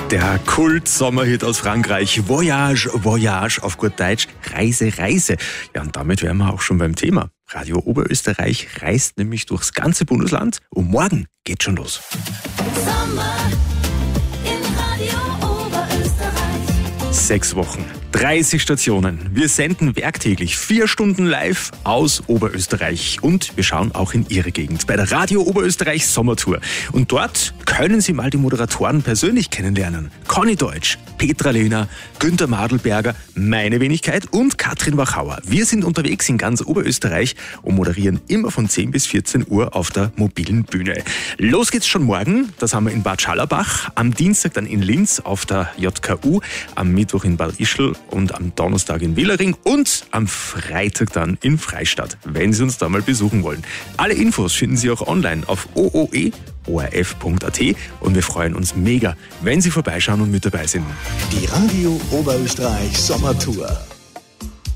Der Kult-Sommerhit aus Frankreich, Voyage, Voyage, auf gut Deutsch, Reise, Reise. Ja, und damit wären wir auch schon beim Thema. Radio Oberösterreich reist nämlich durchs ganze Bundesland und morgen geht's schon los. Sommer in Radio Oberösterreich. 6 Wochen, 30 Stationen. Wir senden werktäglich 4 Stunden live aus Oberösterreich und wir schauen auch in Ihre Gegend bei der Radio Oberösterreich Sommertour. Und dort können Sie mal die Moderatoren persönlich kennenlernen. Conny Deutsch, Petra Lehner, Günther Madelberger, meine Wenigkeit und Katrin Wachauer. Wir sind unterwegs in ganz Oberösterreich und moderieren immer von 10 bis 14 Uhr auf der mobilen Bühne. Los geht's schon morgen, das haben wir in Bad Schallerbach, am Dienstag dann in Linz auf der JKU, am Mittwoch in Bad Ischl und am Donnerstag in Willering und am Freitag dann in Freistadt, wenn Sie uns da mal besuchen wollen. Alle Infos finden Sie auch online auf ooe.orf.at und wir freuen uns mega, wenn Sie vorbeischauen und mit dabei sind. Die Radio Oberösterreich Sommertour.